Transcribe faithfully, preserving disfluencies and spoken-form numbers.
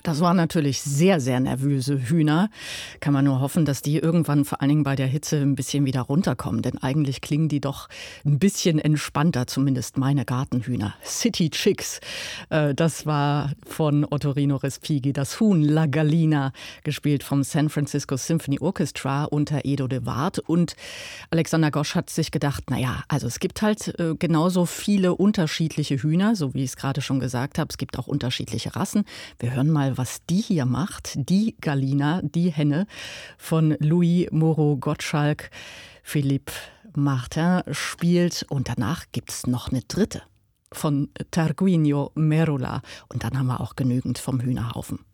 Das waren natürlich sehr, sehr nervöse Hühner. Kann man nur hoffen, dass die irgendwann vor allen Dingen bei der Hitze ein bisschen wieder runterkommen. Denn eigentlich klingen die doch ein bisschen entspannter, zumindest meine Gartenhühner. City Chicks, äh, das war von Ottorino Respighi. Das Huhn La Gallina, gespielt vom San Francisco Symphony Orchestra unter Edo de Waard. Und Alexander Gosch hat sich gedacht, naja, also es gibt halt äh, genauso viele unterschiedliche Hühner, so wie ich es gerade schon gesagt habe. Es gibt auch unterschiedliche Rassen. Wir hören mal, was die hier macht, die Gallina, die Henne von Louis Moreau Gottschalk. Philippe Martin spielt und danach gibt es noch eine dritte von Tarquinio Merola und dann haben wir auch genügend vom Hühnerhaufen.